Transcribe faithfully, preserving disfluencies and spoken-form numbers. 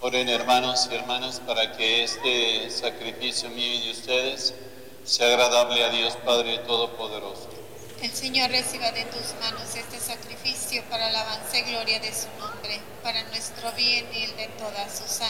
Oren, hermanos y hermanas, para que este sacrificio mío y de ustedes sea agradable a Dios Padre Todopoderoso. El Señor reciba de tus manos este sacrificio para alabanza y gloria de su nombre, para nuestro bien y el de toda su santa